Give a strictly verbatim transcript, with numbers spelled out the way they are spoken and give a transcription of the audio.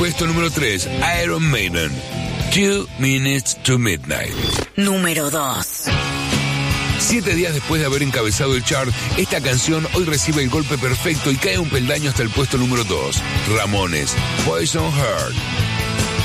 Puesto número tres, Iron Maiden, Two Minutes to Midnight. Número dos. Siete días después de haber encabezado el chart, esta canción hoy recibe el golpe perfecto y cae un peldaño hasta el puesto número dos. Ramones, Poison Heart.